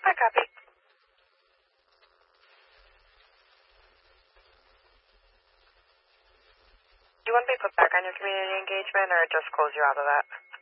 I copy. Do you want to be put back on your community engagement or just close you out of that?